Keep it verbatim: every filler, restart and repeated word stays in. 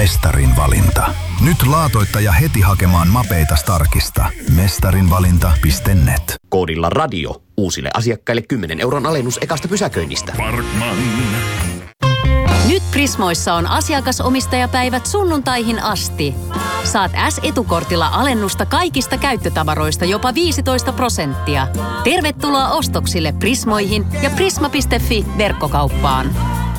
Mestarin valinta. Nyt laatoittaja heti hakemaan mapeita Starkista. Mestarinvalinta piste net. Koodilla radio. Uusille asiakkaille kymmenen euron alennus ekasta pysäköinnistä. Parkman. Nyt Prismoissa on asiakasomistajapäivät sunnuntaihin asti. Saat S-etukortilla alennusta kaikista käyttötavaroista jopa viisitoista prosenttia. Tervetuloa ostoksille Prismoihin ja prisma piste fi verkkokauppaan.